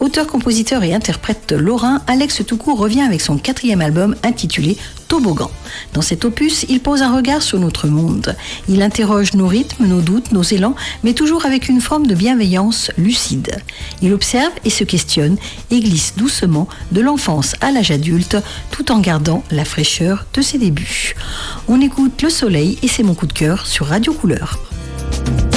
Auteur, compositeur et interprète lorrain, Alex Toucourt revient avec son 4e album intitulé Toboggan. Dans cet opus, il pose un regard sur notre monde. Il interroge nos rythmes, nos doutes, nos élans, mais toujours avec une forme de bienveillance lucide. Il observe et se questionne et glisse doucement de l'enfance à l'âge adulte, tout en gardant la fraîcheur de ses débuts. On écoute Le Soleil et c'est mon coup de cœur sur Radio Couleur.